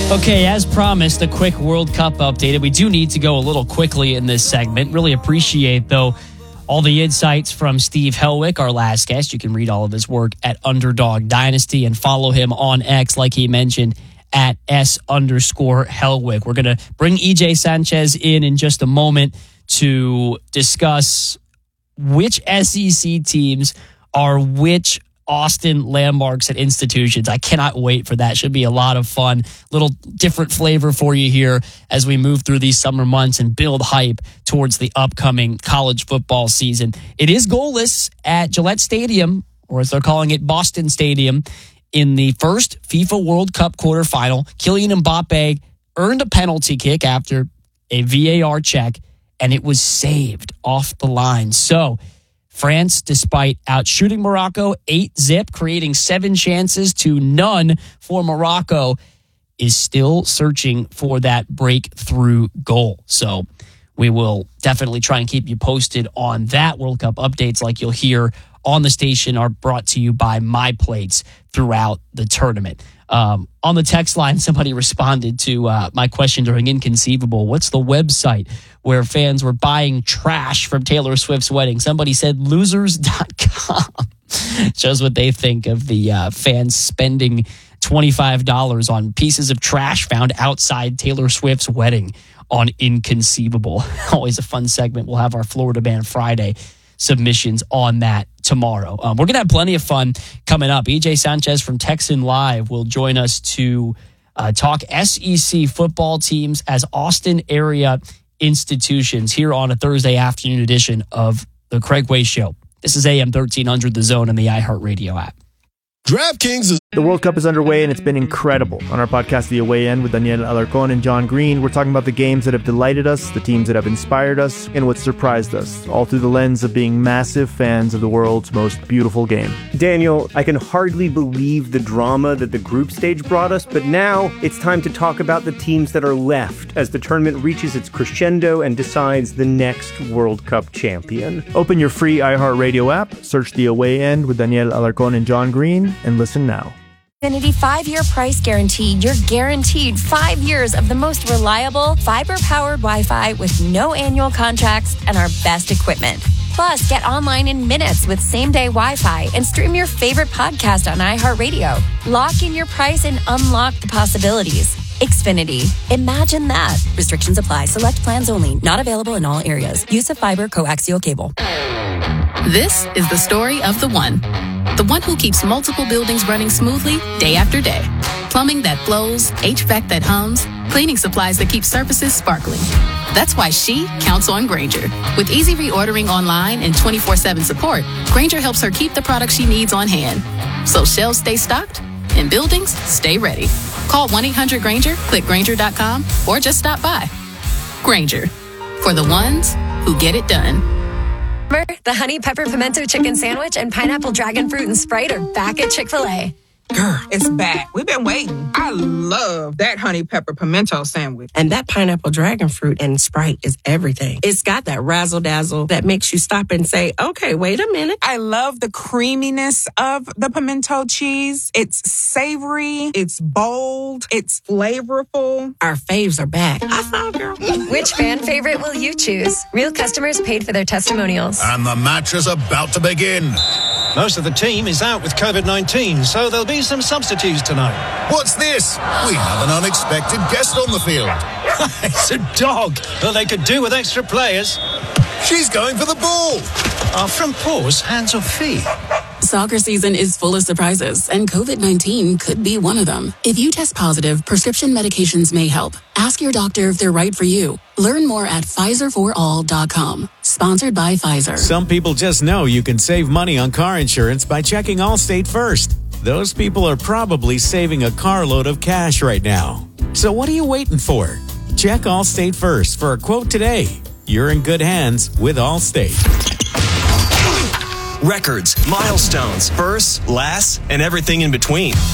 Okay, as promised, a quick World Cup update. We do need to go a little quickly in this segment. Really appreciate, though, all the insights from Steve Helwick, our last guest. You can read all of his work at Underdog Dynasty and follow him on X, like he mentioned, at S_Helwick. We're going to bring EJ Sanchez in just a moment to discuss which SEC teams are which Austin landmarks and institutions. I cannot wait for that. Should be a lot of fun. Little different flavor for you here as we move through these summer months and build hype towards the upcoming college football season. It is goalless at Gillette Stadium, or as they're calling it, Boston Stadium, in the first FIFA World Cup quarterfinal. Kylian Mbappe earned a penalty kick after a VAR check, and it was saved off the line. So France, despite outshooting Morocco 8-0, creating 7 chances to none for Morocco, is still searching for that breakthrough goal. So we will definitely try and keep you posted on that. World Cup updates, like you'll hear on the station, are brought to you by My Plates throughout the tournament. On the text line, somebody responded to my question during Inconceivable. What's the website where fans were buying trash from Taylor Swift's wedding? Somebody said losers.com. Shows what they think of the fans spending $25 on pieces of trash found outside Taylor Swift's wedding on Inconceivable. Always a fun segment. We'll have our Florida Man Friday submissions on that tomorrow. We're going to have plenty of fun coming up. EJ Sanchez from Texan Live will join us to talk SEC football teams as Austin area institutions here on a Thursday afternoon edition of the Craig Way Show. This is AM 1300 The Zone and the iHeartRadio app. DraftKings. The World Cup is underway and it's been incredible. On our podcast, The Away End, with Daniel Alarcon and John Green, we're talking about the games that have delighted us, the teams that have inspired us, and what surprised us, all through the lens of being massive fans of the world's most beautiful game. Daniel, I can hardly believe the drama that the group stage brought us, but now it's time to talk about the teams that are left as the tournament reaches its crescendo and decides the next World Cup champion. Open your free iHeartRadio app, search The Away End with Daniel Alarcon and John Green, and listen now. Xfinity 5-year price guarantee. You're guaranteed 5 years of the most reliable fiber-powered Wi-Fi with no annual contracts and our best equipment. Plus, get online in minutes with same-day Wi-Fi and stream your favorite podcast on iHeartRadio. Lock in your price and unlock the possibilities. Xfinity. Imagine that. Restrictions apply. Select plans only. Not available in all areas. Use of fiber coaxial cable. This is the story of the one. The one who keeps multiple buildings running smoothly day after day. Plumbing that flows, HVAC that hums, cleaning supplies that keep surfaces sparkling. That's why she counts on Grainger. With easy reordering online and 24/7 support, Grainger helps her keep the products she needs on hand. So shelves stay stocked and buildings stay ready. Call 1-800-GRAINGER, click Grainger.com, or just stop by. Grainger, for the ones who get it done. The honey pepper pimento chicken sandwich and pineapple dragon fruit and Sprite are back at Chick-fil-A. Girl, it's back. We've been waiting. I love that honey pepper pimento sandwich. And that pineapple dragon fruit and Sprite is everything. It's got that razzle dazzle that makes you stop and say, okay, wait a minute. I love the creaminess of the pimento cheese. It's savory. It's bold. It's flavorful. Our faves are back. I saw, girl. Which fan favorite will you choose? Real customers paid for their testimonials. And the match is about to begin. Most of the team is out with COVID-19, so there'll be some substitutes tonight. What's this? We have an unexpected guest on the field. It's a dog, but they could do with extra players. She's going for the ball. Are front paws hands or feet? Soccer season is full of surprises, and COVID-19 could be one of them. If you test positive, prescription medications may help. Ask your doctor if they're right for you. Learn more at PfizerForAll.com. Sponsored by Pfizer. Some people just know you can save money on car insurance by checking Allstate first. Those people are probably saving a carload of cash right now. So what are you waiting for? Check Allstate first for a quote today. You're in good hands with Allstate. Records, milestones, firsts, lasts, and everything in between.